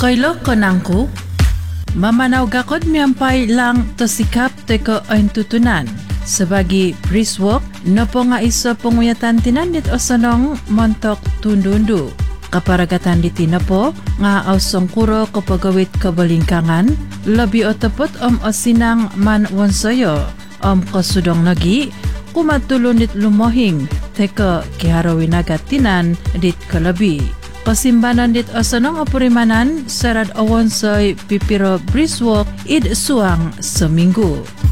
Kailo konangku, mamanaw gakod miyampai lang to sikap teko ang tutunan. Sebagai briswalk, nopo nga iso penguyatan tinandit o sonong montok tundundu. Kaparagatan di tinapo, nga ausong kuro kapagawit kabalingkangan, labi o tepot o sinang man wonsoyo, kasudong nagi, kumatulon dit lumohing, teko kiharawin agat tinan dit kalabi. Pasimbanan dit asanong apurimanan sarad awon soy pipiro briswalk id suang seminggu.